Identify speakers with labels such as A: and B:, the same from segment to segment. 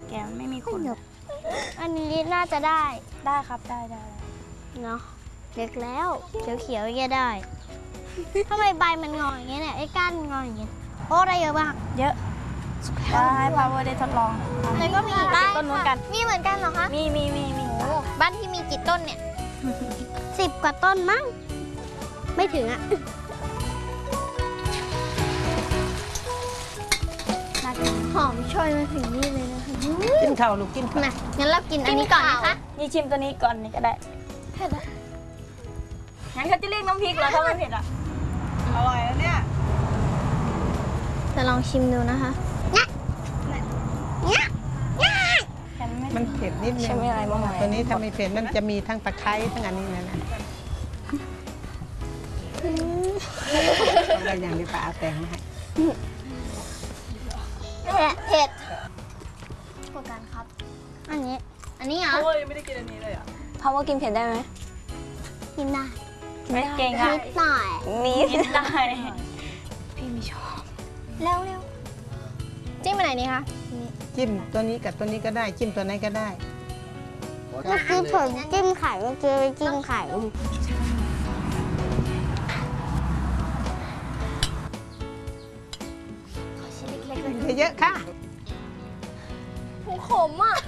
A: แก่ไม่มีขน
B: อันนี้น่าจะได้
A: ได้ครับได้
B: เนาะเล็กแล้วเขียวๆอย่างเงี้ยได้ทำไมใบมันงออย่างเงี้ยเนี่ยไอ้ก้านงออย่างเงี้ยโอ้ได้เยอะมาก
A: เยอะได้ให้ power ได้ทดลอง
B: แล้วก็มีอีกบ้าน
A: ต้นนู้นกัน
B: มีเหมือนกันเหรอคะ
A: มี
B: โอ้บ้านที่มีกี่ต้นเนี่ย 10 กว่าต้นมั้งไม่ถึงอ่ะ หอมโชยมาถึงนี่เลยนะคะ
C: กินข้าวลูกกินข้าว
B: มางั้นเรากินอันนี้ก่อนนะคะ
A: นี่ชิมตัวนี้ก่อนนี่ก็ได้
B: เผ็ดอะ
A: งั้นเขาจะเรียกน้ำพริกเหรอถ้าไม่เผ็ดอ่ะ
C: อร่อยแล้วเนี่ย
B: จะลองชิมดูนะคะ
C: มันเผ็ดนิดนึง
A: ใช่ไหมอะไรบ้างไหม
C: ตัวนี้ถ้าไม่เผ็ดมันจะมีทั้งตะไคร้ทั้งอันนี้นะอะไรอย่างนี้ป้าเอาแต่งมาให้
B: เผ็ดกว่ากันครับ อันนี้เหรอ
C: โอ้ยไม่ได้กินอันนี้เลยอ่ะ
A: power กินเผ็ดได้ไหม
B: กินได้
A: ไม่เก่งอ่ะ
B: นิดหน่อย
A: นิดได้พี่ไม่ชอบ
B: เร็วจิ้มไปไหนนี่คะ
C: จิ้มตัวนี้กับตัวนี้ก็ได้ จิ้มตัวไหนก็ได้
B: เมื่อกี้ผมจิ้มไข่เมื่อกี้ไปจิ้มไข่
C: เยอะๆค่ะ
B: ขมอ่ะ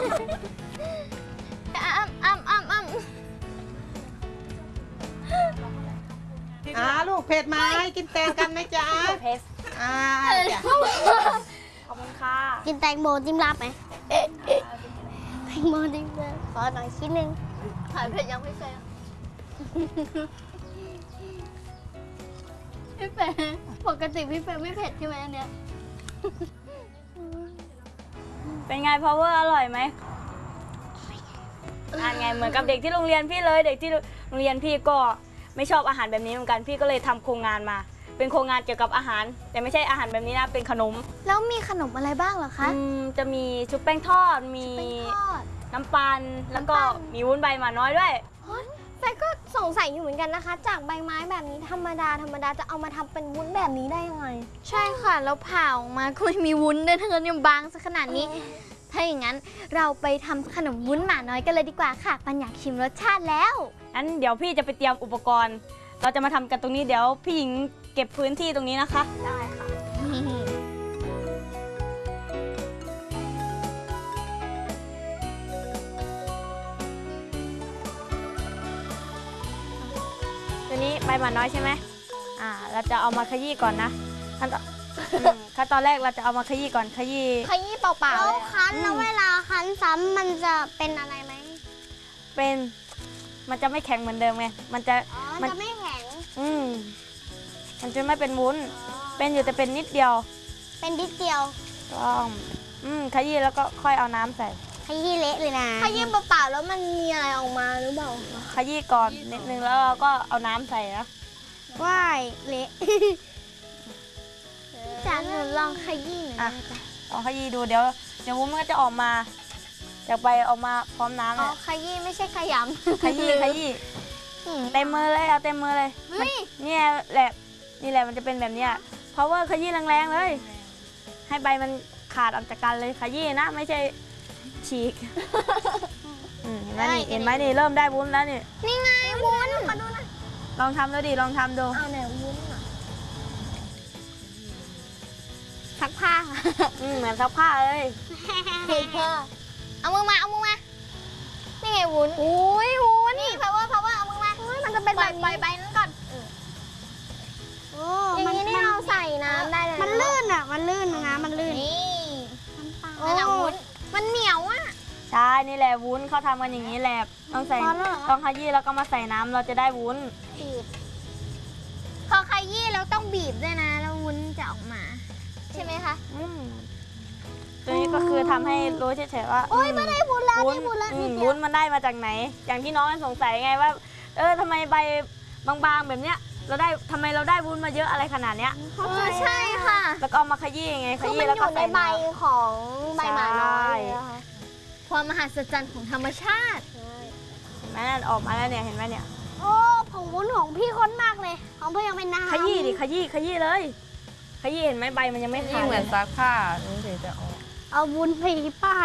C: ลูกเผ็ดไหมกินแตงกันไหมจ๊ะ
A: เผ็ด
C: จ้ะ
A: ขอบคุณค่ะ
B: กินแตงโมจิ้มลาบไหมแตงโมจิ้มลาบขอหน่อยชิ้นหนึ่งหายเผ็ดยังไม่เสร็จพี่เฟย์ปกติพี่เฟย์ไม่เผ็ดใช่ไหมอันเนี้ย
A: เป็นไง power อร่อยไหมอ่านไงเหมือนกับเด็กที่โรงเรียนพี่เลยเด็กที่โรงเรียนพี่ก็ไม่ชอบอาหารแบบนี้เหมือนกันพี่ก็เลยทำโครงงานมา เป็นโครงงานเกี่ยวกับอาหาร แต่ไม่ใช่อาหารแบบนี้นะเป็นขนม
B: แล้วมีขนมอะไรบ้างเหรอคะ
A: จะมีชุบแป้งทอดมี
B: เป็นทอด
A: น้ำปันแล้วก็
B: น้ำปั่น
A: มีวุ้นใบหมาน้อยด้วย
B: เฟย์ก็สงสัยอยู่เหมือนกันนะคะ จากใบไม้แบบนี้ธรรมดาจะเอามาทำเป็นวุ้นแบบนี้ได้ยังไง ใช่ค่ะ แล้วผ่าออกมาก็ไม่มีวุ้นด้วยทั้งนั้นยังบางซะขนาดนี้ ถ้าอย่างนั้นเราไปทำขนมวุ้นหมาน้อยกันเลยดีกว่าค่ะปันอยากชิมรสชาติแล้ว
A: งั้นเดี๋ยวพี่จะไปเตรียมอุปกรณ์ เราจะมาทำกันตรงนี้เดี๋ยวพี่หญิงเก็บพื้นที่ตรงนี้นะคะ
B: ได้ค่ะ
A: ตัวนี้ใบหมาน้อยใช่ไหมเราจะเอามาขยี้ก่อนนะขั้นตอนแรกเราจะเอามาขยี้ก่อนขยี้
B: ขยี้เปล่าๆแล้วคั้นแล้วเวลาคั้นซ้ำมันจะเป็นอะไรไหม
A: เป็นมันจะไม่แข็งเหมือนเดิมไงมันจะ
B: มันจะไม่แข็ง
A: มันจะไม่เป็นวุ้น เป็นอยู่แต่เป็นนิดเดียว
B: เป็นนิดเดียว
A: ต้องขยี้แล้วก็ค่อยเอาน้ำใส่
B: ขยี้เละเลยนะขยี้เปล่าๆแล้วมันมีอะไรออกมาหรือเปล่า
A: ขยี้ก่อนนิดนึงแล้วเราก็เอาน้ำใส่นะ
B: ว่ายเละจานหนูลองขยี้หน่อยนะจ๊ะ
A: ลองขยี้ดูเดี๋ยววุ้นมันก็จะออกมาจากใบออกมาพร้อมน้ำ
B: อ๋
A: เล
B: อย ขยี้ไม่ใช่ขยำ
A: ขยี้เต็มมือเลยเอาเต็มมือเลย
B: เฮ้ย
A: เนี่ยแหละนี่แหละมันจะเป็นแบบเนี้ย power ขยี้แรงๆเลย ให้ใบมันขาดออกจากกันเลยขยี้นะไม่ใช่ฉีกเห็นไหมนี่เริ่มได้วุ้นแล้วนี่
B: นี่ไงวุ้นขอดูหน่อย
A: ลองทำดูดิลองทำดู
B: เอาไหนวุ้นอ่ะซักผ้า
A: เหมือนซักผ้าเลย
B: เอามือมานี่ไงวุ้นอุ้ยวุ้นนี่ power เอามือมามันจะเป็นแบบใบนั้นก่อนอย่างนี้นี่เราใส่น้ำได้เลยมันลื่นอ่ะมันลื่นนะมันลื่นนี่นั่นแหละวุ้นมันเหนียวอ่ะ
A: ใช่นี่แหละวุ้นเขาทำกันอย่างนี้แหละต้องใส่
B: พอแล้วเหรอ
A: ต้องขยี้แล้วก็มาใส่น้ำเราจะได้วุ้น
B: บีบพอขยี้แล้วต้องบีบด้วยนะแล้ววุ้นจะออกมา ใช่ไหมคะ
A: ตัวนี้ก็คือทำให้รู้เฉยๆว่า
B: โอ้ยไม่ได้วุ้นแล้วได้วุ้นแล้วนิดเดียว
A: วุ้นมันได้มาจากไหน อย่างที่น้องสงสัยไงว่าทำไมใบบางๆแบบเนี้ยทำไมเราได้วุ้นมาเยอะอะไรขนาดเนี้ย
B: ใช่ค่ะ
A: แล้วก็เอามาขยี้ไงข
B: คือ
A: ยี้
B: มัน
A: แล้ว
B: อ
A: ก็
B: ยู่ใน
A: ใส่
B: ใบ
A: น้ำ
B: ของใบหมาน้อย
A: ใช่
B: นะคะความมหัศจรรย์ของธรรมชาติ
A: เห็นไหมนั่นออกมาแล้วเนี่ยเห็นไหมเนี่ย
B: โอ้ผงวุ้นของพี่ข้นมากเลย ของพี่ยังเป็นน้ำ
A: ขยี้ดิขยี้เลยขยี้เห็นไหมใบมันยังไม่ขาด
C: เหมือนซักผ้านี่ถึงจะออก
B: เอาวุ้นไปป้า